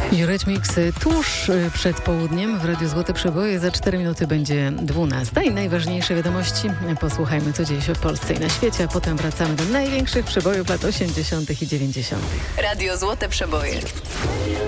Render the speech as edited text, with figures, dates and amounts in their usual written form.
Eurythmics tuż przed południem w Radiu Złote Przeboje. Za 4 minuty będzie 12. I najważniejsze wiadomości. Posłuchajmy, co dzieje się w Polsce i na świecie, a potem wracamy do największych przebojów lat 80. i 90. Radio Złote Przeboje.